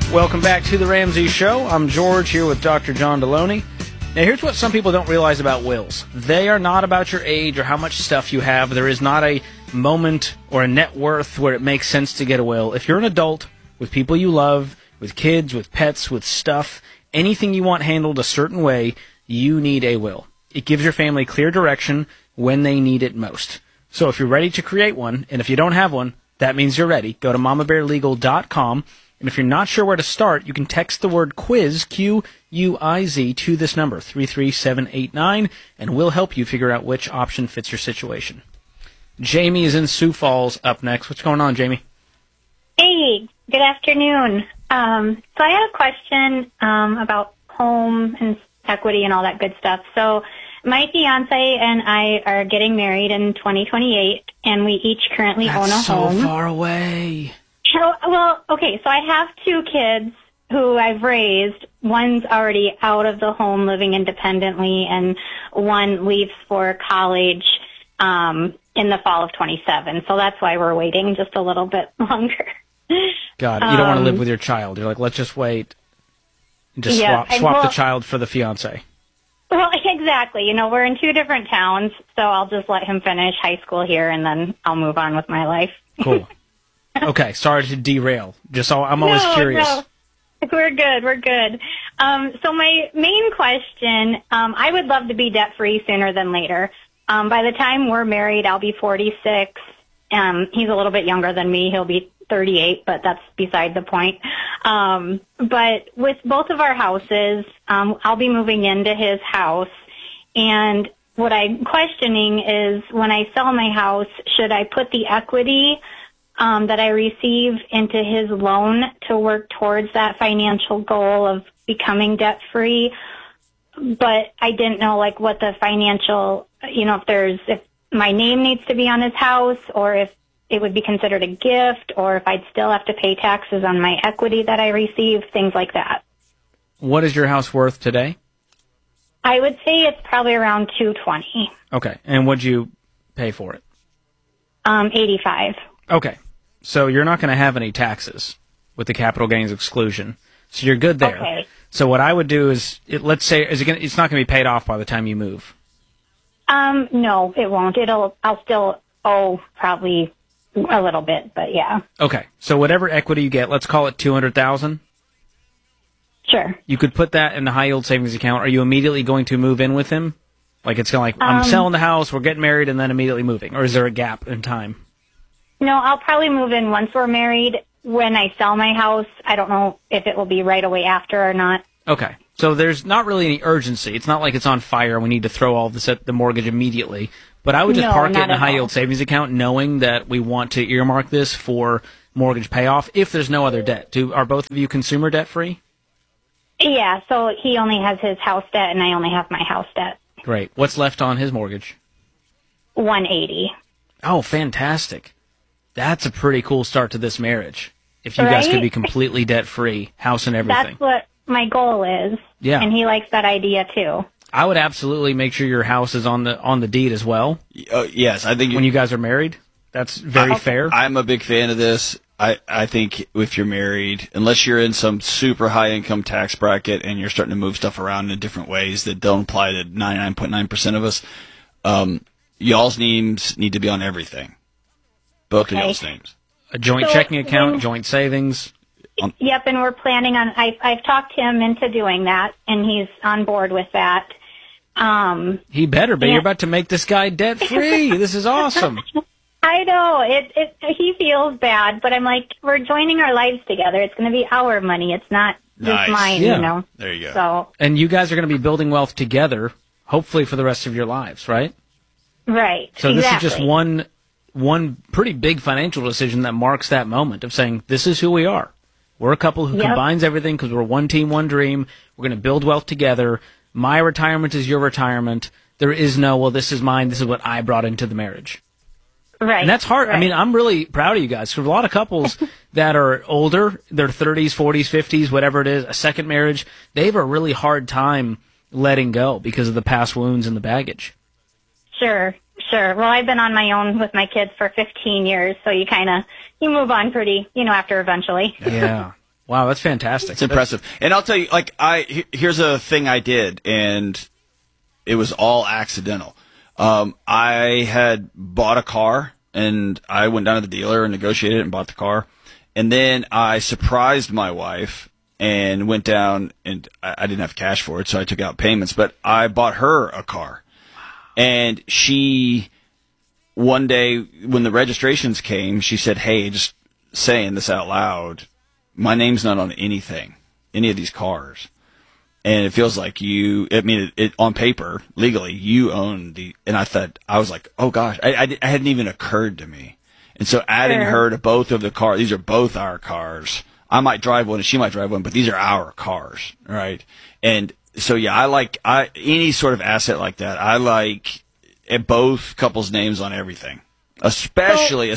Welcome back to The Ramsey Show. I'm George here with Dr. John Deloney. Now, here's what some people don't realize about wills. They are not about your age or how much stuff you have. There is not a moment or a net worth where it makes sense to get a will. If you're an adult with people you love, with kids, with pets, with stuff, anything you want handled a certain way, you need a will. It gives your family clear direction when they need it most. So if you're ready to create one, and if you don't have one, that means you're ready. Go to mamabearlegal.com. And if you're not sure where to start, you can text the word quiz, Q-U-I-Z, to this number, 33789, and we'll help you figure out which option fits your situation. Jamie is in Sioux Falls up next. What's going on, Jamie? Hey, good afternoon. So I had a question about home and equity and all that good stuff. So my fiance and I are getting married in 2028, and we each currently own a home. That's so far away. Well, okay, so I have two kids who I've raised. One's already out of the home living independently, and one leaves for college in the fall of 27. So that's why we're waiting just a little bit longer. God, you don't want to live with your child. You're like, let's just wait and just swap the child for the fiance. Well, exactly. You know, we're in two different towns, so I'll just let him finish high school here, and then I'll move on with my life. Cool. Okay, sorry to derail. I'm always curious. No, we're good. So my main question, I would love to be debt-free sooner than later. By the time we're married, I'll be 46. He's a little bit younger than me. He'll be 38, but that's beside the point. But with both of our houses, I'll be moving into his house. And what I'm questioning is, when I sell my house, should I put the equity that I receive into his loan to work towards that financial goal of becoming debt-free? But I didn't know, like, what the financial, if my name needs to be on his house, or if it would be considered a gift, or if I'd still have to pay taxes on my equity that I receive, things like that. What is your house worth today? I would say it's probably around $220,000. Okay, and what'd you pay for it? $85,000. Okay. So you're not going to have any taxes with the capital gains exclusion. So you're good there. Okay. So what I would do is, let's say, it's not going to be paid off by the time you move. No, it won't. I'll still owe probably a little bit, but yeah. Okay. So whatever equity you get, let's call it $200,000. Sure. You could put that in the high yield savings account. Are you immediately going to move in with him? Like, it's going to I'm selling the house, we're getting married, and then immediately moving. Or is there a gap in time? No, I'll probably move in once we're married. When I sell my house, I don't know if it will be right away after or not. Okay. So there's not really any urgency. It's not like it's on fire and we need to throw all this at the mortgage immediately. But I would just park it in a high yield savings account, knowing that we want to earmark this for mortgage payoff if there's no other debt. Are both of you consumer debt free? Yeah, so he only has his house debt and I only have my house debt. Great. What's left on his mortgage? $180,000. Oh, fantastic. That's a pretty cool start to this marriage. If you guys could be completely debt-free, house and everything. That's what my goal is. Yeah. And he likes that idea, too. I would absolutely make sure your house is on the deed as well. Yes, I think when you guys are married, that's very fair. I'm a big fan of this. I think if you're married, unless you're in some super high income tax bracket and you're starting to move stuff around in different ways that don't apply to 99.9% of us, y'all's names need to be on everything. Both of y'all's names. A joint checking account, joint savings. Yep, and we're planning on, I've talked him into doing that, and he's on board with that. He better be. You're about to make this guy debt-free. This is awesome. I know. He feels bad, but I'm like, we're joining our lives together. It's going to be our money. It's not just mine, yeah. you know. There you go. So, and you guys are going to be building wealth together, hopefully for the rest of your lives, right? Right. So this is just one pretty big financial decision that marks that moment of saying, this is who we are. We're a couple who combines everything because we're one team, one dream. We're going to build wealth together. My retirement is your retirement. There is no, well, this is mine. This is what I brought into the marriage. Right. And that's hard. Right. I mean, I'm really proud of you guys. Because a lot of couples that are older, their 30s, 40s, 50s, whatever it is, a second marriage, they have a really hard time letting go because of the past wounds and the baggage. Sure. Well, I've been on my own with my kids for 15 years, so you move on pretty, after eventually. Yeah. Wow, that's fantastic. It's impressive. And I'll tell you, like, here's a thing I did, and it was all accidental. I had bought a car, and I went down to the dealer and negotiated it and bought the car. And then I surprised my wife and went down, and I didn't have cash for it, so I took out payments. But I bought her a car. And she, one day when the registrations came, she said, hey, just saying this out loud, my name's not on any of these cars. And it feels like it on paper, legally, you own and I was like, oh gosh, it hadn't even occurred to me. And so adding her to both of the cars, these are both our cars. I might drive one and she might drive one, but these are our cars, right? And so yeah, I like any sort of asset like that. I like both couples' names on everything. Especially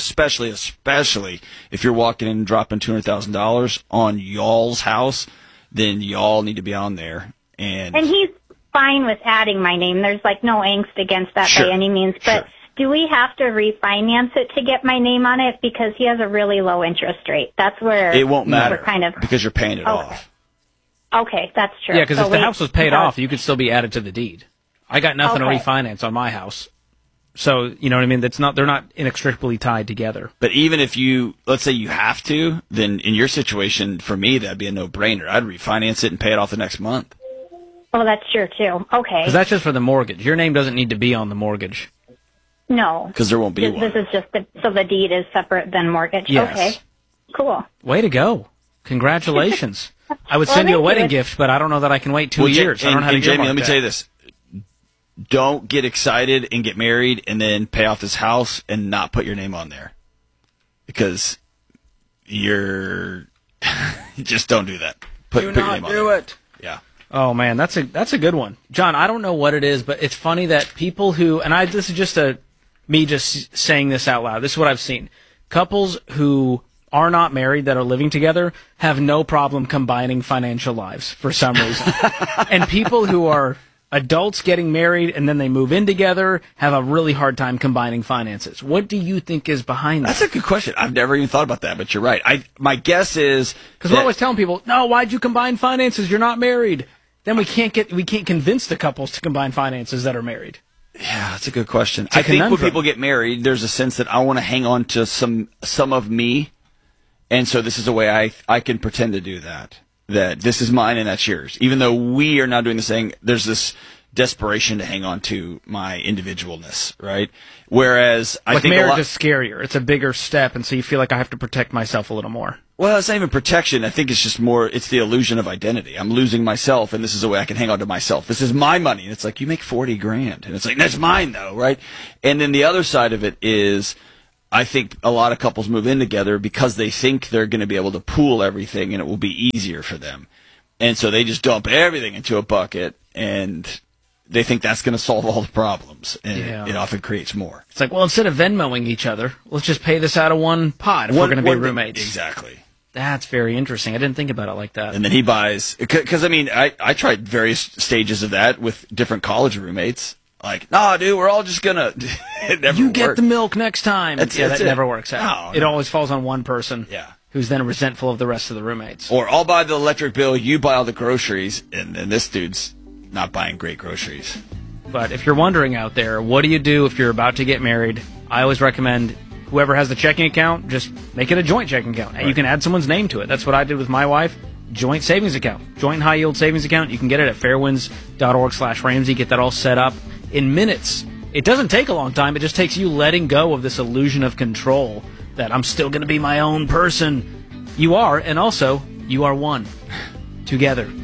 if you're walking in and dropping $200,000 on y'all's house, then y'all need to be on there. And he's fine with adding my name. There's like no angst against that by any means. But do we have to refinance it to get my name on it? Because he has a really low interest rate. That's where it won't matter kind because you're paying it off. Okay, that's true. Yeah, because if the house was paid off, you could still be added to the deed. I got nothing to refinance on my house. So, you know what I mean? They're not inextricably tied together. But even if let's say you have to, then in your situation, for me, that'd be a no-brainer. I'd refinance it and pay it off the next month. Oh, that's true, too. Okay. Because that's just for the mortgage. Your name doesn't need to be on the mortgage. No. Because there won't be one. This is just so the deed is separate than mortgage. Yes. Okay. Cool. Way to go. Congratulations. I would send you a wedding gift, but I don't know that I can wait 2 years. I don't know how to Jamie, let me tell you this. Don't get excited and get married and then pay off this house and not put your name on there. Because you just don't do that. Put your name on there. Do it. Yeah. Oh man, that's a good one. John, I don't know what it is, but it's funny that people who, and this is just me just saying this out loud. This is what I've seen. Couples who are not married that are living together have no problem combining financial lives for some reason. And people who are adults getting married and then they move in together have a really hard time combining finances. What do you think is behind that? That's a good question. I've never even thought about that, but you're right. My guess is because we're always telling people, no, why'd you combine finances? You're not married. Then we can't convince the couples to combine finances that are married. Yeah, that's a good question. I think when people get married, there's a sense that I want to hang on to some of me, and so this is a way I can pretend to do that. That this is mine and that's yours. Even though we are not doing the same, there's this desperation to hang on to my individualness, right? Whereas I think marriage is scarier. It's a bigger step, and so you feel like I have to protect myself a little more. Well, it's not even protection. I think it's just more, it's the illusion of identity. I'm losing myself, and this is a way I can hang on to myself. This is my money. And it's like, you make $40,000. And it's like, that's mine though, right? And then the other side of it is, I think a lot of couples move in together because they think they're going to be able to pool everything and it will be easier for them. And so they just dump everything into a bucket and they think that's going to solve all the problems. And it often creates more. It's like, well, instead of Venmoing each other, let's just pay this out of one pot if we're going to be roommates. Exactly. That's very interesting. I didn't think about it like that. And then he buys, because I mean, I tried various stages of that with different college roommates. Like, nah, dude, we're all just gonna. It never you get the milk next time. That never works out. No. It always falls on one person. Yeah. Who's then resentful of the rest of the roommates. Or I'll buy the electric bill, you buy all the groceries, and this dude's not buying great groceries. But if you're wondering out there, what do you do if you're about to get married? I always recommend whoever has the checking account, just make it a joint checking account, and you can add someone's name to it. That's what I did with my wife. Joint savings account, joint high yield savings account. You can get it at fairwinds.org/Ramsey. Get that all set up in minutes. It doesn't take a long time. It just takes you letting go of this illusion of control that I'm still going to be my own person. You are, and also you are one together.